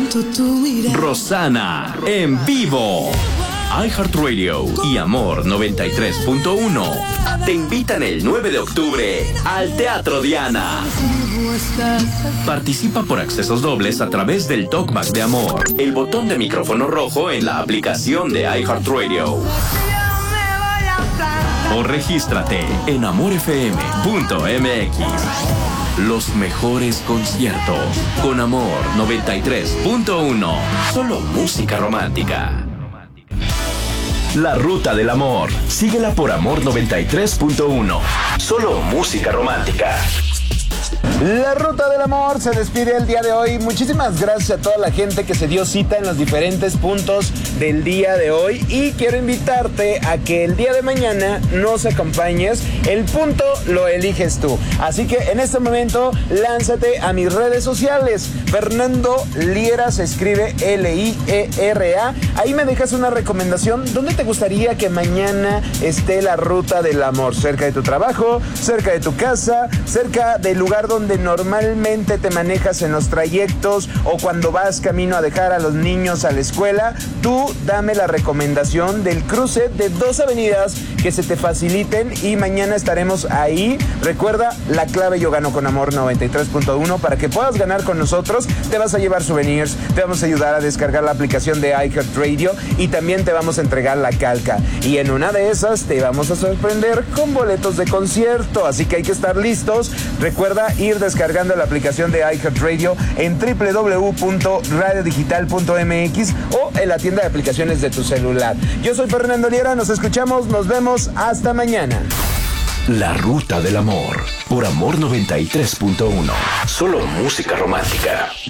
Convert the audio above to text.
siento tu mirada. Rosana en vivo. iHeartRadio y Amor 93.1 te invitan el 9 de octubre al Teatro Diana. Participa por accesos dobles a través del Talkback de Amor, el botón de micrófono rojo en la aplicación de iHeartRadio. O regístrate en amorfm.mx. Los mejores conciertos con Amor 93.1. Solo música romántica. La Ruta del Amor. Síguela por Amor 93.1. Solo música romántica. La Ruta del Amor se despide el día de hoy. Muchísimas gracias a toda la gente que se dio cita en los diferentes puntos del día de hoy. Y quiero invitarte a que el día de mañana nos acompañes. El punto lo eliges tú. Así que en este momento lánzate a mis redes sociales. Fernando Liera, se escribe Liera. Ahí me dejas una recomendación. ¿Dónde te gustaría que mañana esté la Ruta del Amor? ¿Cerca de tu trabajo? ¿Cerca de tu casa? ¿Cerca del lugar donde normalmente te manejas en los trayectos o cuando vas camino a dejar a los niños a la escuela? Tú dame la recomendación del cruce de 2 avenidas que se te faciliten y mañana estaremos ahí. Recuerda, la clave Yo Gano con Amor 93.1 para que puedas ganar con nosotros. Te vas a llevar souvenirs, te vamos a ayudar a descargar la aplicación de iHeartRadio y también te vamos a entregar la calca. Y en una de esas te vamos a sorprender con boletos de concierto, así que hay que estar listos. Recuerda ir descargando la aplicación de iHeartRadio en www.radiodigital.mx o en la tienda de aplicaciones de tu celular. Yo soy Fernando Liera, nos escuchamos, nos vemos, hasta mañana. La Ruta del Amor por Amor 93.1. Solo música romántica.